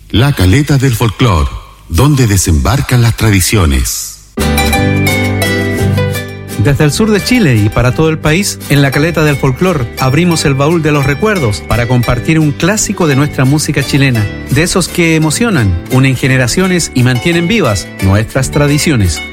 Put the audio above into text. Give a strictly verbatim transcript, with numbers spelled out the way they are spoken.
La Caleta del Folclor, donde desembarcan las tradiciones. Desde el sur de Chile y para todo el país, en la Caleta del Folclor abrimos el baúl de los recuerdos para compartir un clásico de nuestra música chilena, de esos que emocionan, unen generaciones y mantienen vivas nuestras tradiciones.